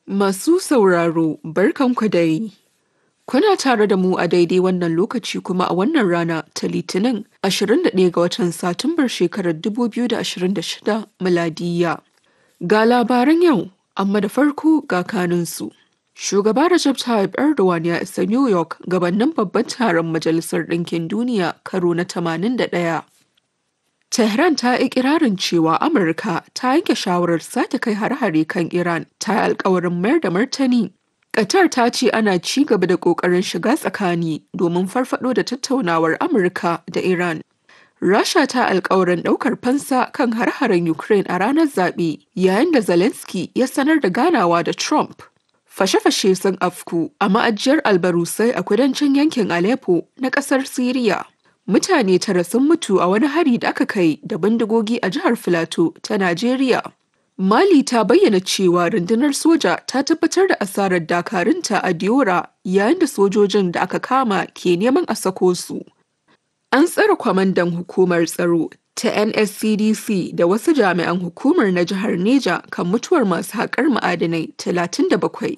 Masu sauraro, barkanku dai. Kuna tare da mu a daidai wannan lokaci kuma a wannan rana ta Litinin 21 ga watan Satumbar shekarar 2026 miladiyya. Ga labaran yau, amma da farko ga kanunsu. Shugaba Recep Tayyip Erdogan ya isa New York gabanin babban taron Majalisar Ɗinkin Duniya karo na 81. Tehran ta yi ikirarin cewa Amurka ta yanke shawarar sake kai hare-hare kan Iran ta yi alkawarin mayar da martani. Qatar ta ce ana ci gaba da ƙoƙarin shiga tsakani domin farfado da tattaunawar Amurka da Iran. Rasha ta alkawarin ɗaukar fansa kan hare-haren Ukraine a ranar zaɓe yayin da Zelensky ya sanar da ganawa da Trump. Fashe-fashe sun afku a ma'ajiyar albarusai a kudancin yankin Aleppo na ƙasar Siriya. Mutane tara sun mutu a wani hari da aka kai da bindigogi a jihar Filato ta Najeriya. Mali ta bayyana cewa rundunar soja ta tabbatar da asarar dakarunta a Diora yayin da sojojin da aka kama ke neman a sako su. An tsare kwamandan hukumar tsaro ta NSCDC da wasu jami'an hukumar na jihar Neja kan mutuwar masu haƙar ma'adinai 37.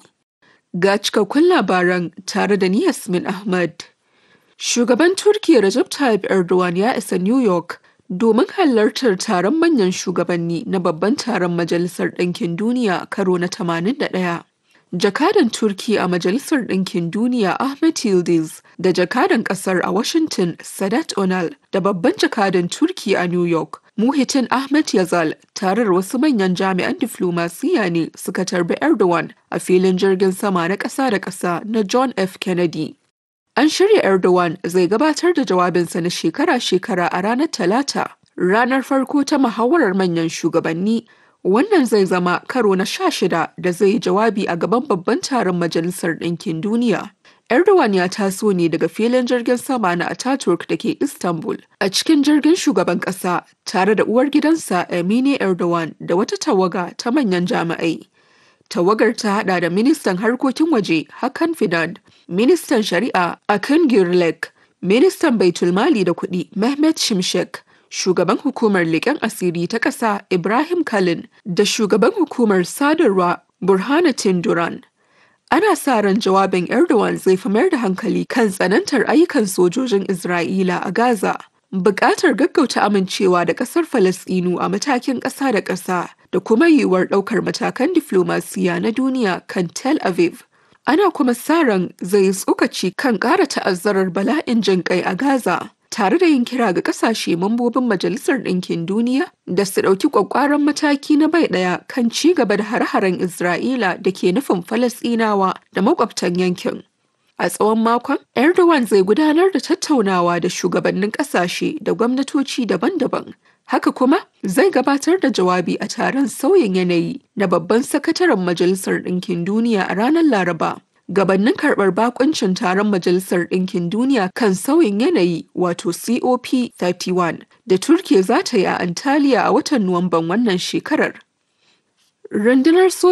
Ga cikakkun labaran tare da ni Yasmin Ahmad. Shugaban Turkiyya Recep Tayyip Erdogan ya isa New York domin halartar taron manyan shugabanni na babban taron Majalisar Ɗinkin Duniya karo na 81. Jakadan Turkiyya a Majalisar Ɗinkin Duniya Ahmet Yildiz da jakadan ƙasar a Washington Sadat Onal da babban jakadan Turkiyya a New York Muhittin Ahmet Yazal tare da wasu manyan jami'an diflomasiyya ne suka tarbi Erdogan a filin jirgin sama na ƙasa da ƙasa na John F. Kennedy. An shirya Erdogan zai gabatar da jawabinsa na shekara-shekara a ranar Talata, ranar farko ta muhawarar manyan shugabanni. Wannan zai zama karo na 16 da zai yi jawabi a gaban babban taron Majalisar Ɗinkin Duniya. Erdogan ya taso ne daga filin jirgin sama na Ataturk da ke Istanbul a cikin jirgin shugaban ƙasa tare da uwar gidansa Emine Erdogan da wata tawaga ta manyan jami'ai. Tawagar ta hada da ministan harkokin waje Hakan Fidan, ministan shari'a Akın Gürlek, ministan baitulmali da kuɗi Mehmet Şimşek, shugaban hukumar leƙen asiri ta ƙasa Ibrahim Kalin da shugaban hukumar sadarwa Burhanettin Duran. Ana sa ran jawabin Erdogan zai fi mayar da hankali kan tsanantar ayyukan sojojin Isra'ila a Gaza, buƙatar gaggauta amincewa da ƙasar Falasɗinu a matakin ƙasa da ƙasa da kuma yiwuwar ɗaukar matakan diflomasiyya na duniya kan Tel Aviv. Ana kuma sa ran zai tsokaci kan ƙara ta'azzarar bala'in jinƙai a Gaza, tare da yin kira ga ƙasashe mambobin Majalisar Ɗinkin Duniya da su ɗauki ƙwaƙƙwaran mataki na bai ɗaya kan ci gaba da hare-haren Isra'ila da ke nufin Falasɗinawa da maƙwabtan yankin. A tsawon makon, Erdogan zai gudanar da tattaunawa da shugabannin ƙasashe da gwamnatoci daban-daban. Haka kuma zai gabatar da jawabi a taron sauyin yanayi na babban sakataren Majalisar Ɗinkin Duniya a ranar Laraba. Gabannin karɓar bakuncin taron Majalisar Ɗinkin Duniya kan sauyin yanayi wato COP31 da Turkiyya za ta yi a Antalya a watan Nuwamban wannan shekarar. Rundunar